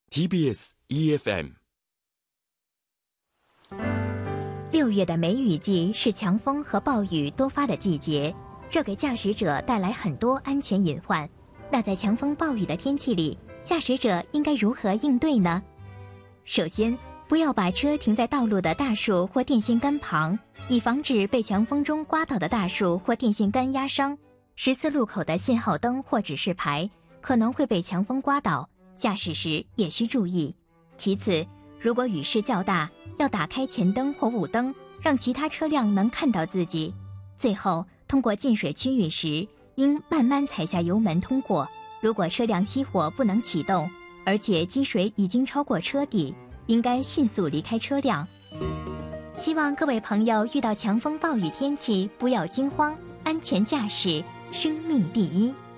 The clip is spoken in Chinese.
TBS EFM。 6月的梅雨季是强风和暴雨多发的季节，这给驾驶者带来很多安全隐患。那在强风暴雨的天气里，驾驶者应该如何应对呢？首先，不要把车停在道路的大树或电线杆旁，以防止被强风中刮倒的大树或电线杆压伤。十字路口的信号灯或指示牌可能会被强风刮倒，驾驶时也需注意。其次，如果雨势较大，要打开前灯或雾灯，让其他车辆能看到自己。最后，通过进水区域时，应慢慢踩下油门通过。如果车辆熄火不能启动，而且积水已经超过车底，应该迅速离开车辆。希望各位朋友遇到强风暴雨天气不要惊慌，安全驾驶，生命第一。